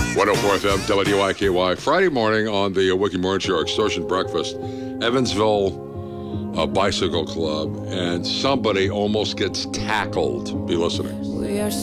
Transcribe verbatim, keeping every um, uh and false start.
one oh four F M, W I K Y. Friday morning on the uh, Wiki Morning Show, Extortion Breakfast, Evansville uh, Bicycle Club, and somebody almost gets tackled. Be listening. We are